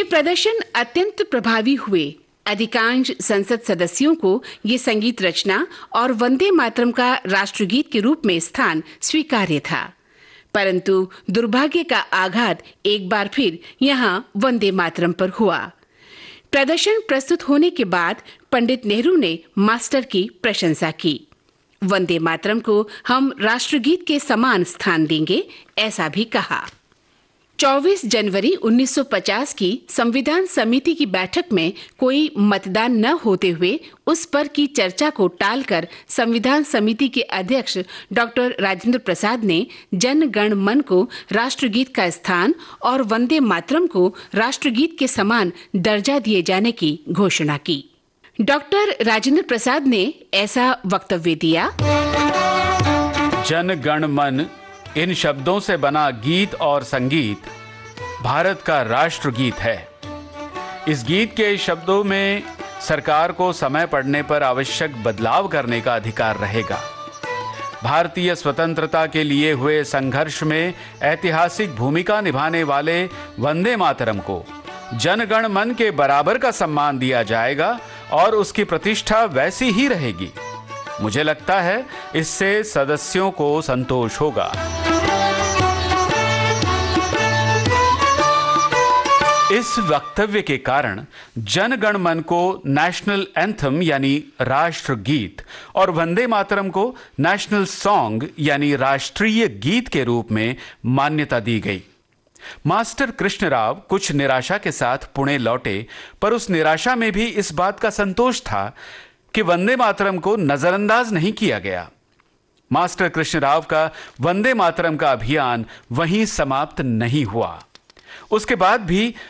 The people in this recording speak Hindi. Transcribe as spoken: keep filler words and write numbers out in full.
ये प्रदर्शन अत्यंत प्रभावी हुए। अधिकांश संसद सदस्यों को ये संगीत रचना और वंदे मातरम का राष्ट्रगीत के रूप में स्थान स्वीकार्य था। परंतु दुर्भाग्य का आघात एक बार फिर यहाँ वंदे मातरम पर हुआ। प्रदर्शन प्रस्तुत होने के बाद पंडित नेहरू ने मास्टर की प्रशंसा की। वंदे मातरम को हम राष्ट्रगीत के समान स्थान देंगे, ऐसा भी कहा। चौबीस जनवरी उन्नीस सौ पचास की संविधान समिति की बैठक में कोई मतदान न होते हुए उस पर की चर्चा को टालकर संविधान समिति के अध्यक्ष डॉक्टर राजेंद्र प्रसाद ने जन गण मन को राष्ट्रगीत का स्थान और वंदे मातरम को राष्ट्रगीत के समान दर्जा दिए जाने की घोषणा की। डॉक्टर राजेंद्र प्रसाद ने ऐसा वक्तव्य दिया। जन गण मन इन शब्दों से बना गीत और संगीत भारत का राष्ट्रगीत है। इस गीत के शब्दों में सरकार को समय पड़ने पर आवश्यक बदलाव करने का अधिकार रहेगा। भारतीय स्वतंत्रता के लिए हुए संघर्ष में ऐतिहासिक भूमिका निभाने वाले वंदे मातरम को जनगण मन के बराबर का सम्मान दिया जाएगा और उसकी प्रतिष्ठा वैसी ही रहेगी। मुझे लगता है इससे सदस्यों को संतोष होगा। इस वक्तव्य के कारण जन गण मन को नेशनल एंथम यानी राष्ट्रगीत और वंदे मातरम को नेशनल सॉन्ग यानी राष्ट्रीय गीत के रूप में मान्यता दी गई। मास्टर कृष्ण राव कुछ निराशा के साथ पुणे लौटे, पर उस निराशा में भी इस बात का संतोष था कि वंदे मातरम को नजरअंदाज नहीं किया गया। मास्टर कृष्ण राव का वंदे मातरम का अभियान वहीं समाप्त नहीं हुआ। उसके बाद भी